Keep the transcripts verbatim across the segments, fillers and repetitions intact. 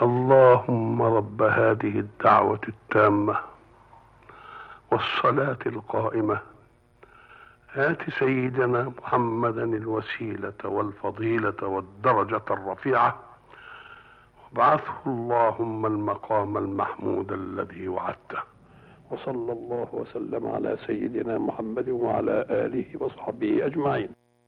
اللهم رب هذه الدعوة التامة والصلاة القائمة آت سيدنا محمدا الوسيلة والفضيلة والدرجة الرفيعة وابعثه اللهم المقام المحمود الذي وعدته. وصلى الله وسلم على سيدنا محمد وعلى آله وصحبه أجمعين.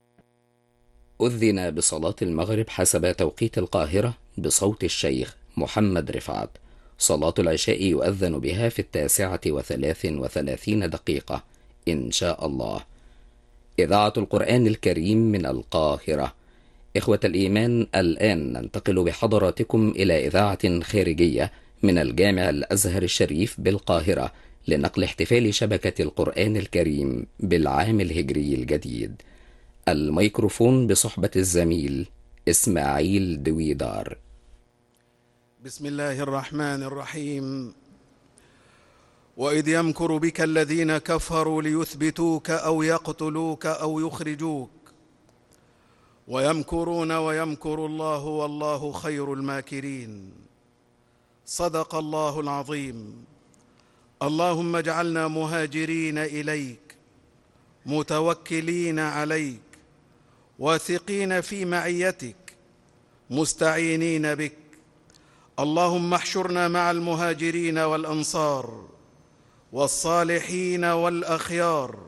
أذن بصلاة المغرب حسب توقيت القاهرة بصوت الشيخ محمد رفعت. صلاة العشاء يؤذن بها في التاسعة وثلاث وثلاثين دقيقة إن شاء الله. إذاعة القرآن الكريم من القاهرة. إخوة الإيمان، الآن ننتقل بحضراتكم إلى إذاعة خارجية من الجامع الأزهر الشريف بالقاهرة لنقل احتفال شبكة القرآن الكريم بالعام الهجري الجديد. الميكروفون بصحبة الزميل إسماعيل دويدار. بسم الله الرحمن الرحيم. وإذ يمكر بك الذين كفروا ليثبتوك أو يقتلوك أو يخرجوك ويمكرون ويمكر الله والله خير الماكرين. صدق الله العظيم. اللهم اجعلنا مهاجرين إليك متوكلين عليك واثقين في معيتك مستعينين بك. اللهم احشرنا مع المهاجرين والأنصار والصالحين والأخيار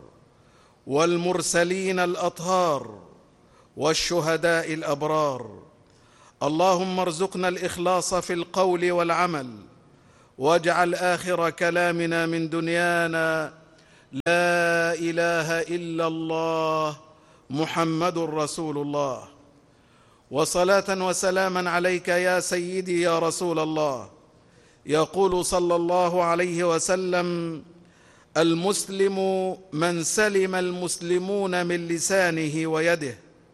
والمرسلين الأطهار والشهداء الأبرار. اللهم ارزقنا الإخلاص في القول والعمل واجعل آخر كلامنا من دنيانا لا إله إلا الله محمد رسول الله. وصلاة وسلاما عليك يا سيدي يا رسول الله. يقول صلى الله عليه وسلم: المسلم من سلم المسلمون من لسانه ويده،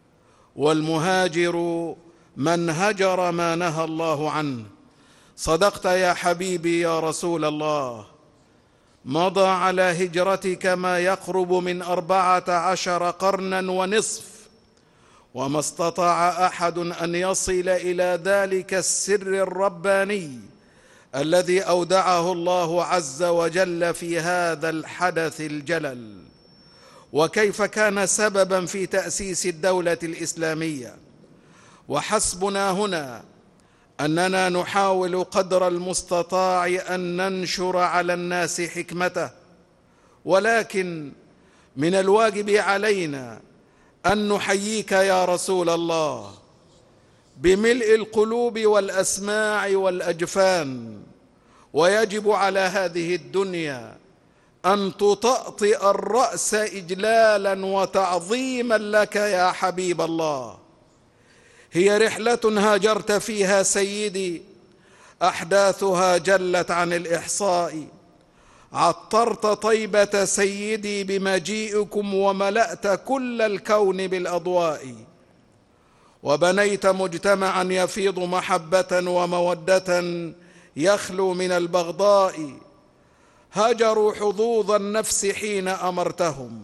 والمهاجر من هجر ما نهى الله عنه. صدقت يا حبيبي يا رسول الله. مضى على هجرتك ما يقرب من أربعة عشر قرنا ونصف، وما استطاع أحد أن يصل إلى ذلك السر الرباني الذي أودعه الله عز وجل في هذا الحدث الجلل. وكيف كان سببا في تأسيس الدولة الإسلامية. وحسبنا هنا أننا نحاول قدر المستطاع أن ننشر على الناس حكمته، ولكن من الواجب علينا أن نحييك يا رسول الله بملء القلوب والأسماع والأجفان. ويجب على هذه الدنيا أن تطأطئ الرأس إجلالا وتعظيما لك يا حبيب الله. هي رحلة هاجرت فيها سيدي، أحداثها جلت عن الإحصاء. عطرت طيبة سيدي بمجيئكم وملأت كل الكون بالأضواء، وبنيت مجتمعا يفيض محبة ومودة يخلو من البغضاء. هجروا حظوظ النفس حين أمرتهم،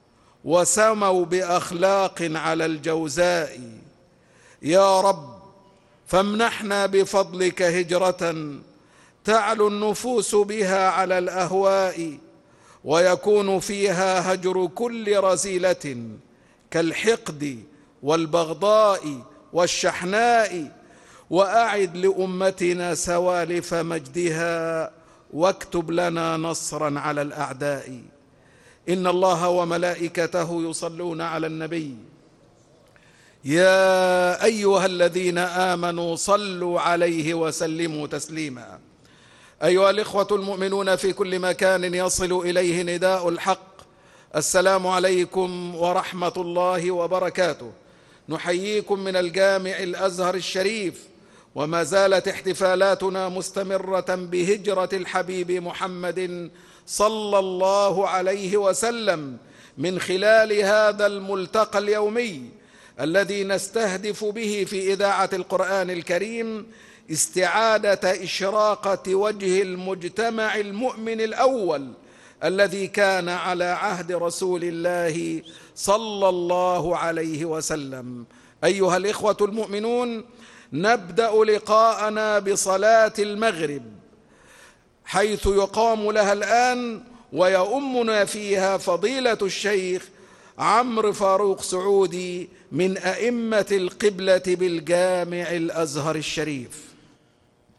وسموا بأخلاق على الجوزاء. يا رب فامنحنا بفضلك هجرة تعلو النفوس بها على الأهواء، ويكون فيها هجر كل رذيلة كالحقد والبغضاء والشحناء. وأعد لأمتنا سوالف مجدها، واكتب لنا نصرا على الأعداء. إن الله وملائكته يصلون على النبي يا أيها الذين آمنوا صلوا عليه وسلموا تسليما. أيها الإخوة المؤمنون في كل مكان يصل إليه نداء الحق، السلام عليكم ورحمة الله وبركاته. نحييكم من الجامع الأزهر الشريف، وما زالت احتفالاتنا مستمرة بهجرة الحبيب محمد صلى الله عليه وسلم، من خلال هذا الملتقى اليومي الذي نستهدف به في إذاعة القرآن الكريم استعادة إشراقة وجه المجتمع المؤمن الأول الذي كان على عهد رسول الله صلى الله عليه وسلم. أيها الإخوة المؤمنون، نبدأ لقاءنا بصلاة المغرب، حيث يقام لها الآن ويؤمنا فيها فضيلة الشيخ عمرو فاروق سعودي من أئمة القبلة بالجامع الأزهر الشريف.